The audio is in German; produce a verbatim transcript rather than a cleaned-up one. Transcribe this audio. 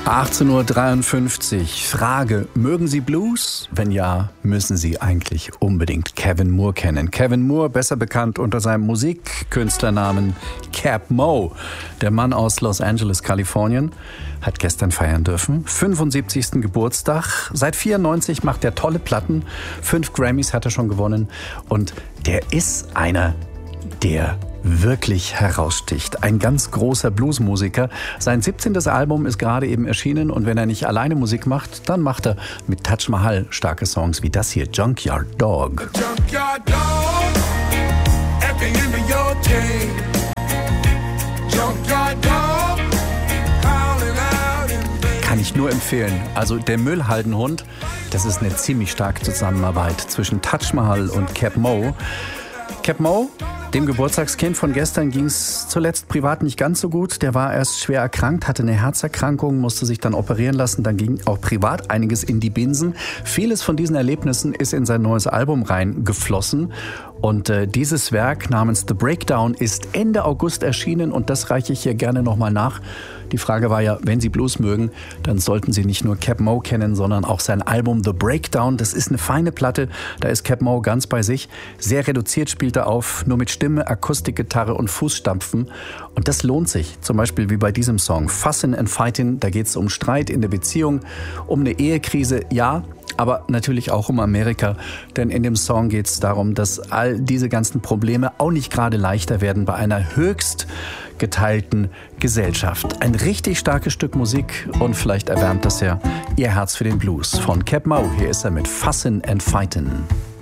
achtzehn Uhr dreiundfünfzig. Frage, mögen Sie Blues? Wenn ja, müssen Sie eigentlich unbedingt Kevin Moore kennen. Kevin Moore, besser bekannt unter seinem Musikkünstlernamen Cap Mo. Der Mann aus Los Angeles, Kalifornien, hat gestern feiern dürfen. fünfundsiebzigsten Geburtstag. Seit vierundneunzig macht er tolle Platten. Fünf Grammys hat er schon gewonnen. Und der ist einer, der wirklich heraussticht. Ein ganz großer Bluesmusiker. Sein siebzehntes Album ist gerade eben erschienen und wenn er nicht alleine Musik macht, dann macht er mit Taj Mahal starke Songs wie das hier, Junkyard Dog. Junkyard Dog, acting into your chain. Junkyard Dog, calling out in vain. Kann ich nur empfehlen. Also der Müllhaldenhund, das ist eine ziemlich starke Zusammenarbeit zwischen Taj Mahal und Cap Mo. Cap Mo, dem Geburtstagskind von gestern, ging es zuletzt privat nicht ganz so gut. Der war erst schwer erkrankt, hatte eine Herzerkrankung, musste sich dann operieren lassen. Dann ging auch privat einiges in die Binsen. Vieles von diesen Erlebnissen ist in sein neues Album reingeflossen. Und äh, dieses Werk namens The Breakdown ist Ende August erschienen und das reiche ich hier gerne nochmal nach. Die Frage war ja, wenn Sie Blues mögen, dann sollten Sie nicht nur Cap Mo kennen, sondern auch sein Album The Breakdown. Das ist eine feine Platte, da ist Cap Mo ganz bei sich. Sehr reduziert spielt er auf, nur mit Stimme, Akustikgitarre und Fußstampfen. Und das lohnt sich, zum Beispiel wie bei diesem Song Fussin' and Fightin'. Da geht es um Streit in der Beziehung, um eine Ehekrise, ja, aber natürlich auch um Amerika, denn in dem Song geht es darum, dass all diese ganzen Probleme auch nicht gerade leichter werden bei einer höchst geteilten Gesellschaft. Ein richtig starkes Stück Musik und vielleicht erwärmt das ja Ihr Herz für den Blues. Von Cap Mo, hier ist er mit Fussin' and Fightin'.